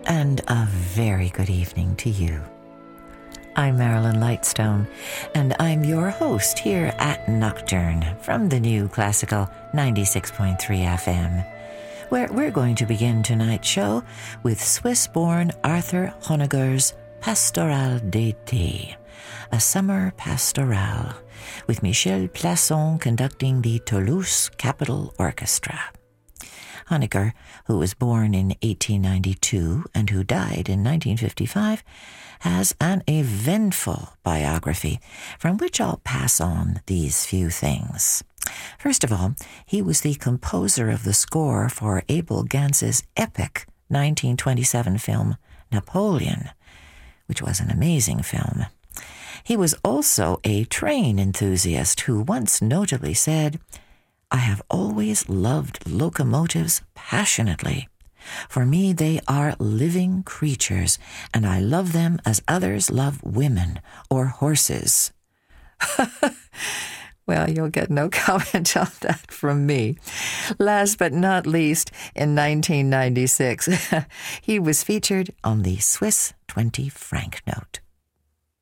and a very good evening to you. I'm Marilyn Lightstone, and I'm your host here at Nocturne from the new classical 96.3 FM, where we're going to begin tonight's show with Swiss-born Arthur Honegger's Pastoral d'été, a summer pastoral, with Michel Plasson conducting the Toulouse Capitol Orchestra. Honegger, who was born in 1892 and who died in 1955, has an eventful biography from which I'll pass on these few things. First of all, he was the composer of the score for Abel Gance's epic 1927 film Napoleon, which was an amazing film. He was also a train enthusiast who once notably said, "I have always loved locomotives passionately. For me, they are living creatures, and I love them as others love women or horses." Well, you'll get no comment on that from me. Last but not least, in 1996, he was featured on the Swiss 20 franc note.